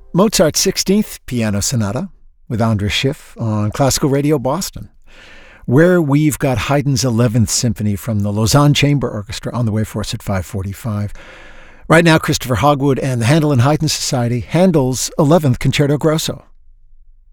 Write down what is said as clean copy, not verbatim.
Mozart's 16th Piano Sonata with Andras Schiff on Classical Radio Boston, where we've got Haydn's 11th Symphony from the Lausanne Chamber Orchestra on the way for us at 5:45. Right now, Christopher Hogwood and the Handel and Haydn Society, Handel's 11th Concerto Grosso.